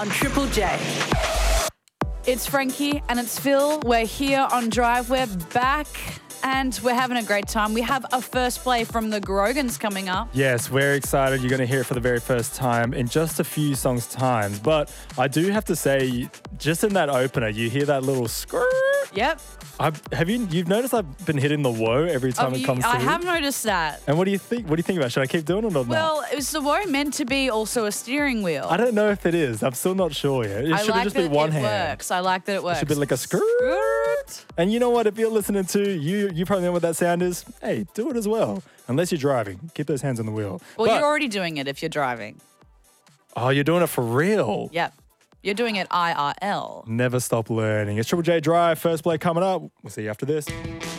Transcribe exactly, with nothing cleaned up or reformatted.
on Triple J. It's Frankie and it's Phil. We're here on Drive. We're back and we're having a great time. We have a first play from the Grogans coming up. Yes, we're excited. You're going to hear it for the very first time in just a few songs' times. But I do have to say, just in that opener, you hear that little skrrr. Yep. I, have you you've noticed I've been hitting the whoa every time Oh, it you- comes I through? have noticed that. And what do you think? What do you think about it? Should I keep doing it or not? Well, is the woe meant to be also a steering wheel? I don't know if it is. I'm still not sure yet. It I should like just that be one it hand. works. I like that it works. It should be like a skirt. And you know what? If you're listening to, you you probably know what that sound is. Hey, do it as well. Unless you're driving. Keep those hands on the wheel. Well, But- you're already doing it if you're driving. Oh, you're doing it for real? Yep. You're doing it I R L. Never stop learning. It's Triple J Drive. First play coming up. We'll see you after this.